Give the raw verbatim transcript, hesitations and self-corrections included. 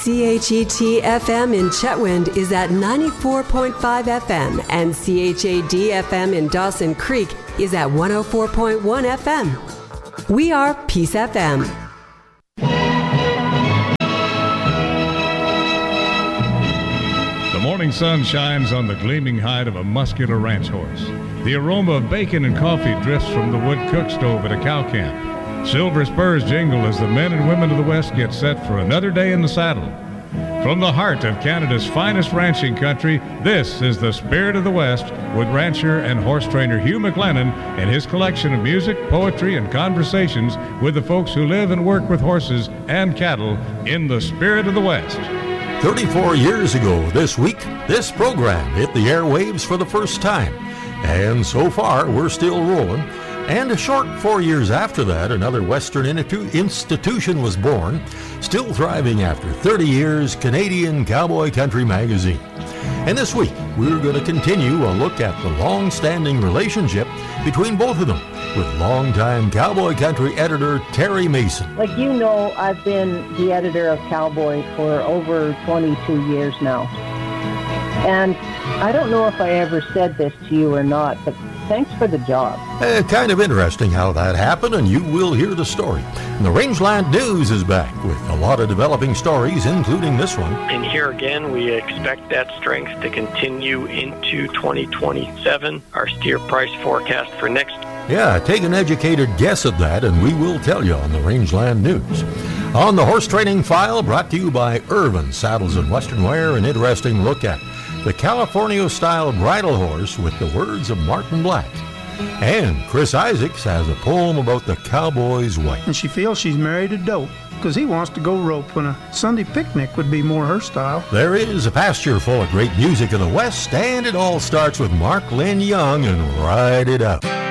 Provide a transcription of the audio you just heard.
C H E T F M in Chetwynd is at ninety-four point five F M, and C H A D F M in Dawson Creek is at one oh four point one F M. We are Peace F M. The morning sun shines on the gleaming hide of a muscular ranch horse. The aroma of bacon and coffee drifts from the wood cook stove at a cow camp. Silver spurs jingle as the men and women of the West get set for another day in the saddle. From the heart of Canada's finest ranching country, this is the Spirit of the West with rancher and horse trainer Hugh McLennan and his collection of music, poetry, and conversations with the folks who live and work with horses and cattle in the Spirit of the West. thirty-four years ago this week, this program hit the airwaves for the first time. And so far, we're still rolling. And a short four years after that, another Western institution was born, still thriving after thirty years, Canadian Cowboy Country Magazine. And this week, we're going to continue a look at the long-standing relationship between both of them with longtime Cowboy Country editor Terry Mason. Like you know, I've been the editor of Cowboy for over twenty-two years now. And I don't know if I ever said this to you or not, but thanks for the job. Uh, kind of interesting how that happened, and you will hear the story. And the Rangeland News is back with a lot of developing stories, including this one. And here again, we expect that strength to continue into twenty twenty-seven. Our steer price forecast for next. Yeah, take an educated guess at that, and we will tell you on the Rangeland News. On the Horse Training File, brought to you by Irvin Saddles and Western Wear, an interesting look at the California-style bridle horse with the words of Martin Black. And Chris Isaacs has a poem about the cowboy's wife. And she feels she's married a dope because he wants to go rope when a Sunday picnic would be more her style. There is a pasture full of great music in the West, and it all starts with Mark Lynn Young and Ride It Out.